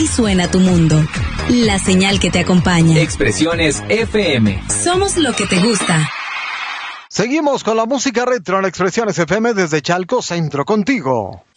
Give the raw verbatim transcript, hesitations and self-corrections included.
Así suena tu mundo. La señal que te acompaña. Expresiones F M. Somos lo que te gusta. Seguimos con la música retro en Expresiones F M desde Chalco Centro contigo.